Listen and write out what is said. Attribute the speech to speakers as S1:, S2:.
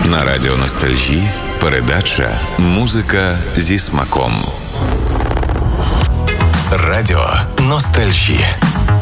S1: На радіо Ностальжі передача «Музика зі смаком». Радіо Ностальжі.